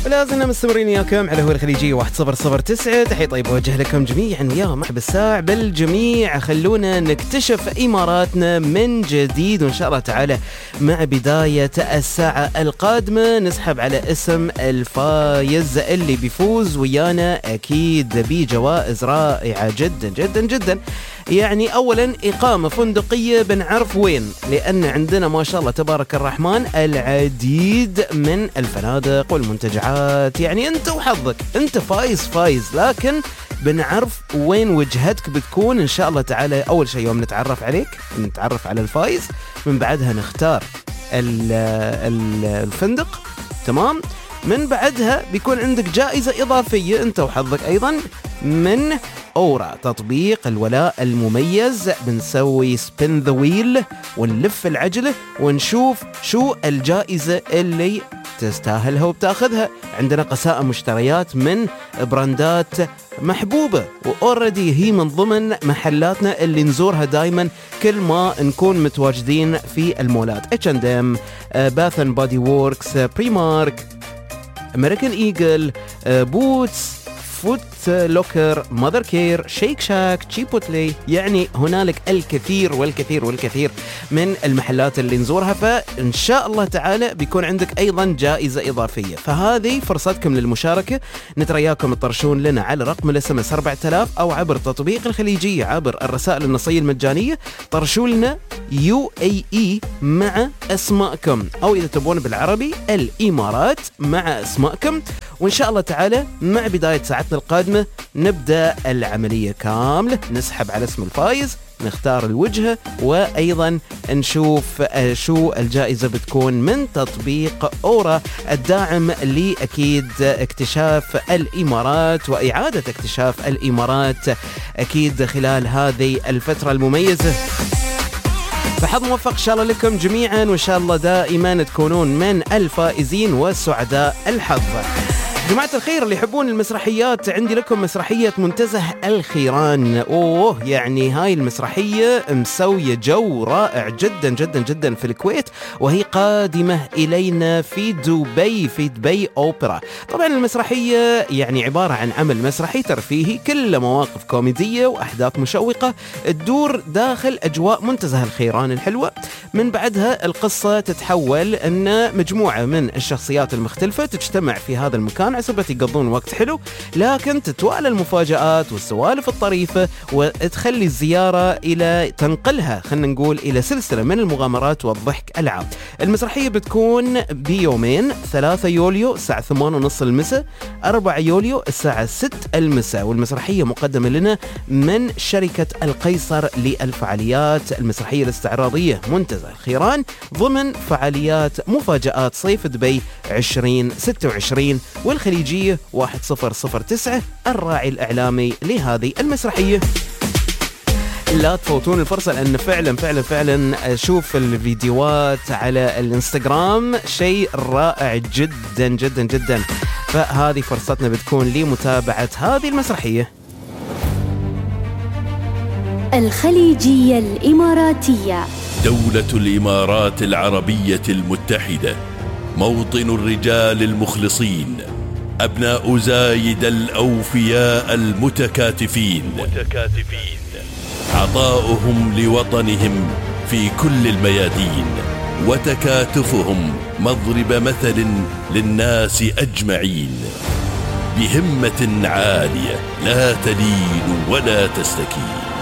ولازلنا مستمرين وياكم على هو الخليجية 1009. تحية طيب وجه لكم جميعا ويا مرحبا الساع بالجميع. خلونا نكتشف إماراتنا من جديد وإن شاء الله تعالى مع بداية الساعة القادمة نسحب على اسم الفايز اللي بيفوز ويانا أكيد بجوائز رائعة جدا جدا جدا. يعني أولا إقامة فندقية بنعرف وين، لأن عندنا ما شاء الله تبارك الرحمن العديد من الفنادق والمنتجعات. يعني أنت وحظك، أنت فايز، لكن بنعرف وين وجهتك بتكون إن شاء الله تعالى. أول شيء يوم نتعرف عليك، نتعرف على الفايز، من بعدها نختار الفندق، تمام. من بعدها بيكون عندك جائزة إضافية أنت وحظك أيضا من أورا، تطبيق الولاء المميز. بنسوي سبين ذا ويل ونلف العجلة ونشوف شو الجائزة اللي تستاهلها وبتاخذها. عندنا قسائم مشتريات من براندات محبوبة وأوردي هي من ضمن محلاتنا اللي نزورها دايما كل ما نكون متواجدين في المولات: H&M، باث اند بودي ووركس، بريمارك، أمريكان إيجل، بوتس، فوت لوكر، ماذر كير، شيك شاك، تشيبوتلي. يعني هنالك الكثير والكثير والكثير من المحلات اللي نزورها. فإن شاء الله تعالى بيكون عندك أيضا جائزة إضافية. فهذه فرصتكم للمشاركة. نترياكم تطرشون لنا على رقم الSMS 4000 أو عبر تطبيق الخليجية عبر الرسائل النصية المجانية. طرشوا لنا UAE مع أسماءكم، أو إذا تبون بالعربي الإمارات مع أسماءكم. وإن شاء الله تعالى مع بداية ساعتنا القادمة نبدأ العملية كاملة. نسحب على اسم الفايز، نختار الوجهة، وأيضا نشوف شو الجائزة بتكون من تطبيق أورا الداعم لأكيد اكتشاف الإمارات وإعادة اكتشاف الإمارات أكيد خلال هذه الفترة المميزة. فحظ موفق إن شاء الله لكم جميعا، وإن شاء الله دائما تكونون من الفائزين وسعداء الحظ. جماعة الخير اللي يحبون المسرحيات، عندي لكم مسرحية منتزه الخيران. يعني هاي المسرحية مسوية جو رائع جدا جدا جدا في الكويت، وهي قادمة إلينا في دبي أوبرا. طبعا المسرحية يعني عبارة عن عمل مسرحي ترفيهي كله مواقف كوميدية وأحداث مشوقة تدور داخل أجواء منتزه الخيران الحلوة. من بعدها القصة تتحول أن مجموعة من الشخصيات المختلفة تجتمع في هذا المكان عسبة يقضون وقت حلو، لكن تتوالى المفاجآت والسوالف الطريفة وتخلي الزيارة إلى تنقلها خلنا نقول إلى سلسلة من المغامرات والضحك العام. المسرحية بتكون بيومين: 3 يوليو الساعة 8:30 المساء، 4 يوليو الساعة 6 المساء. والمسرحية مقدمة لنا من شركة القيصر للفعاليات المسرحية الاستعراضية منتزه الخيران ضمن فعاليات مفاجآت صيف دبي 2026 والخليجية 1009 الراعي الإعلامي لهذه المسرحية. لا تفوتون الفرصة، لأن فعلا أشوف الفيديوهات على الانستغرام شيء رائع جدا جدا جدا. فهذه فرصتنا بتكون لمتابعة هذه المسرحية. الخليجية الإماراتية، دولة الإمارات العربية المتحدة، موطن الرجال المخلصين، أبناء زايد الأوفياء المتكاتفين، عطاؤهم لوطنهم في كل الميادين، وتكاتفهم مضرب مثل للناس أجمعين، بهمة عالية لا تلين ولا تستكين.